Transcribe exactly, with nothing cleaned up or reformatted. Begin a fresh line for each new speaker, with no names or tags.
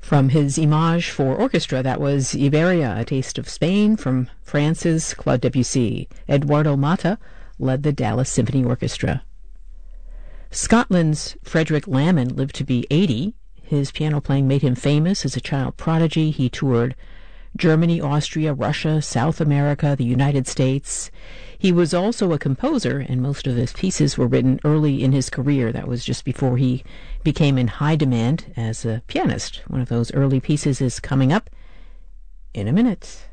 From his Image for orchestra, that was Iberia, A Taste of Spain, from France's Claude Debussy. Eduardo Mata led the Dallas Symphony Orchestra. Scotland's Frederick Lamond lived to be eighty. His piano playing made him famous as a child prodigy. He toured Germany, Austria, Russia, South America, the United States. He was also a composer, and most of his pieces were written early in his career. That was just before he became in high demand as a pianist. One of those early pieces is coming up in a minute.